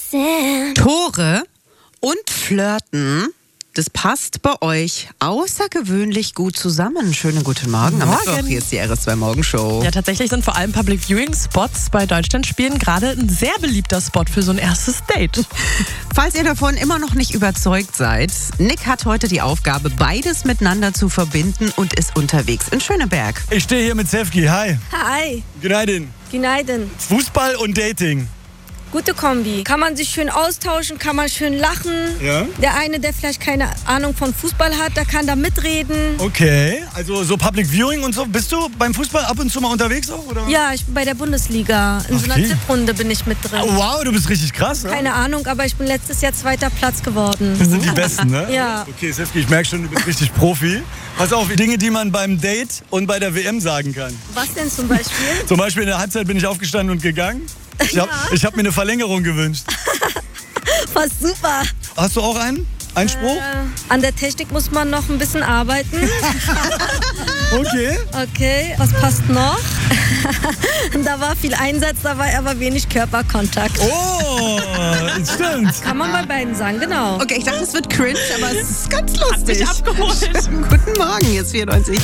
Sinn. Tore und Flirten, das passt bei euch außergewöhnlich gut zusammen. Schönen guten Morgen. Am Mittwoch, hier ist die RS2 Morgenshow. Ja, tatsächlich sind vor allem Public Viewing Spots bei Deutschlandspielen gerade ein sehr beliebter Spot für so ein erstes Date. Falls ihr davon immer noch nicht überzeugt seid, Nick hat heute die Aufgabe, beides miteinander zu verbinden und ist unterwegs in Schöneberg. Ich stehe hier mit Sefki. Hi. Hi. Gneidin. Gneiden. Fußball und Dating. Gute Kombi. Kann man sich schön austauschen, kann man schön lachen. Ja. Der eine, der vielleicht keine Ahnung von Fußball hat, der kann da mitreden. Okay, also so Public Viewing und so. Bist du beim Fußball ab und zu mal unterwegs auch, oder? Ja, ich bin bei der Bundesliga. In so einer Okay. Tipprunde bin ich mit drin. Oh, wow, du bist richtig krass, ne? Keine Ahnung, aber ich bin letztes Jahr 2. Platz geworden. Das sind die Besten, ne? Ja. Okay, Sefki, ich merke schon, du bist richtig Profi. Pass auf, Dinge, die man beim Date und bei der WM sagen kann. Was denn zum Beispiel? Zum Beispiel in der Halbzeit bin ich aufgestanden und gegangen. Ich hab mir eine Verlängerung gewünscht. Was super. Hast du auch einen? Einen Spruch? An der Technik muss man noch ein bisschen arbeiten. Okay. Okay, was passt noch? Da war viel Einsatz dabei, aber wenig Körperkontakt. Oh, stimmt. Kann man bei beiden sagen, genau. Okay, ich dachte, es wird cringe, aber es ist ganz lustig. Mich abgeholt. Guten Morgen, jetzt 94.